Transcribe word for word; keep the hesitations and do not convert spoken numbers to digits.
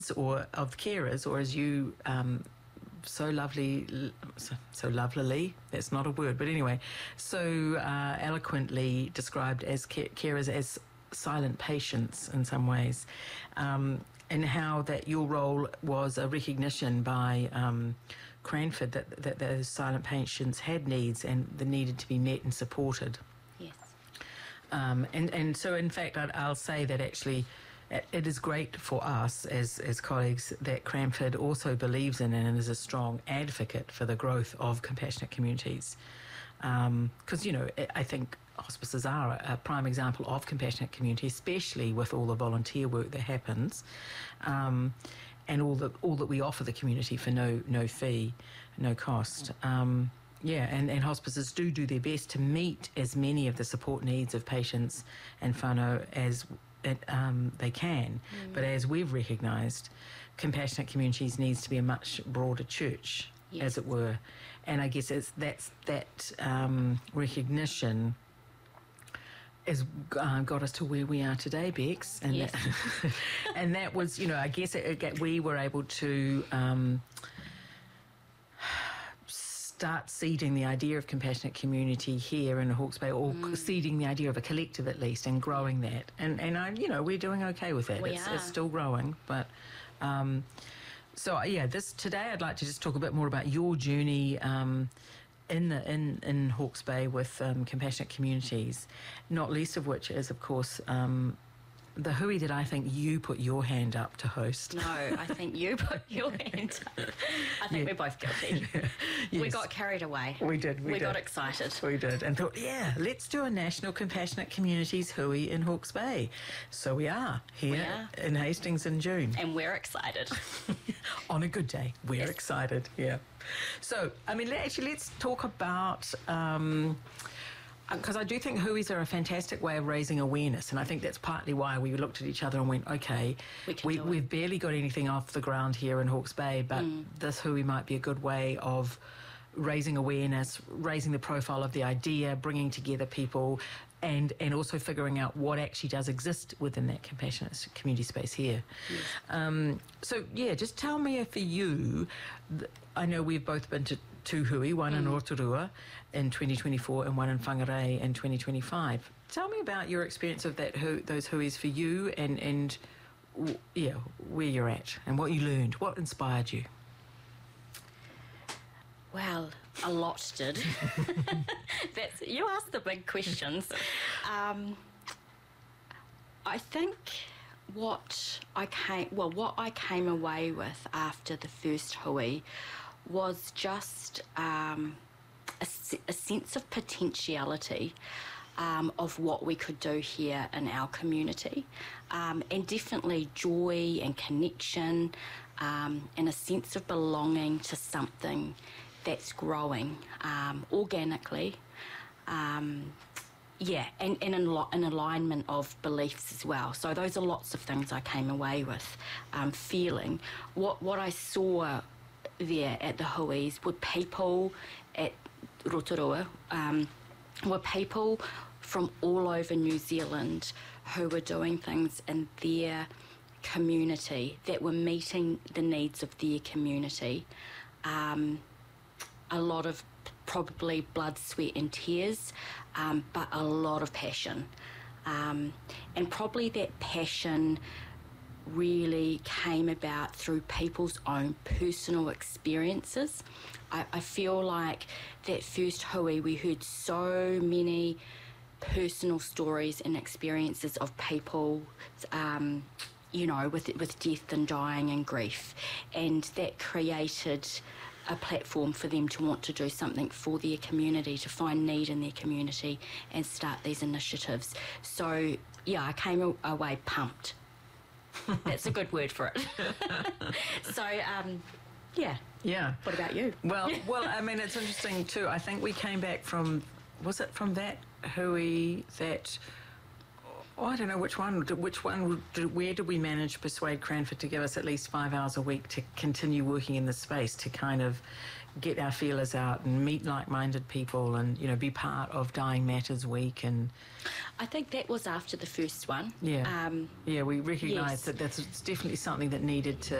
or of carers, or as you um, so lovely, so, so lovelily, that's not a word, but anyway, so uh, eloquently described as carers as silent patients in some ways, um, and how that your role was a recognition by um, Cranford that, that those silent patients had needs and they needed to be met and supported. Yes. Um, and, and so, in fact, I'd, I'll say that actually it is great for us as, as colleagues that Cranford also believes in and is a strong advocate for the growth of compassionate communities. Because, um, you know, I think hospices are a prime example of compassionate community, especially with all the volunteer work that happens, um, and all that all that we offer the community for no no fee, no cost. Um, yeah, and, and hospices do do their best to meet as many of the support needs of patients and whānau as It, um, they can, mm. but as we've recognised, compassionate communities needs to be a much broader church, yes. as it were, and I guess it's that's that um, recognition has uh, got us to where we are today, Bex, and yes. that, and that was, you know, I guess it, it, we were able to. Um, start seeding the idea of compassionate community here in Hawke's Bay, or mm. seeding the idea of a collective at least, and growing that. And and I, you know, we're doing okay with that. We it's, are. it's still growing, but um, so yeah. This today, I'd like to just talk a bit more about your journey um, in the in in Hawke's Bay with um, compassionate communities. Not least of which is, of course, Um, the hui that I think you put your hand up to host. No, I think you put your hand up. I think yeah. we're both guilty. Yes. We got carried away. We did. We, we did. got excited. We did. And thought, yeah, let's do a National Compassionate Communities hui in Hawke's Bay. So we are here we are. in Hastings in June. And we're excited. On a good day, we're yes. excited, yeah. So, I mean, actually, let's talk about... Um, because I do think huis are a fantastic way of raising awareness, and I think that's partly why we looked at each other and went, okay, we we, we've barely got anything off the ground here in Hawke's Bay, but mm. this hui might be a good way of raising awareness, raising the profile of the idea, bringing together people, and, and also figuring out what actually does exist within that compassionate community space here. Yes. Um, so, yeah, just tell me for you, th- I know we've both been to two hui, one mm. in Rotorua in twenty twenty-four and one in Whangarei in twenty twenty-five. Tell me about your experience of that hu- those huis for you, and, and w- yeah, where you're at and what you learned, what inspired you. Well, a lot did. That's, you asked the big questions. Um, I think what I came well, what I came away with after the first hui was just um, a, a sense of potentiality um, of what we could do here in our community, um, and definitely joy and connection, um, and a sense of belonging to something that's growing um, organically, um, yeah, and, and in, lo- in alignment of beliefs as well. So those are lots of things I came away with, um, feeling. What what I saw there at the huis were people at Rotorua, um, were people from all over New Zealand who were doing things in their community that were meeting the needs of their community. Um, a lot of probably blood, sweat and tears, um, but a lot of passion. Um, and probably that passion really came about through people's own personal experiences. I, I feel like that first hui, we heard so many personal stories and experiences of people, um, you know, with with death and dying and grief, and that created a platform for them to want to do something for their community, to find need in their community and start these initiatives. So, yeah, I came away pumped. That's a good word for it. So, um, yeah. Yeah. What about you? Well, well, I mean, it's interesting too. I think we came back from, was it from that hui that Oh, I don't know which one. Which one? Where did we manage to persuade Cranford to give us at least five hours a week to continue working in this space, to kind of get our feelers out and meet like-minded people, and you know, be part of Dying Matters Week? And I think that was after the first one. yeah, Um, yeah, we recognised yes. that that's it's definitely something that needed to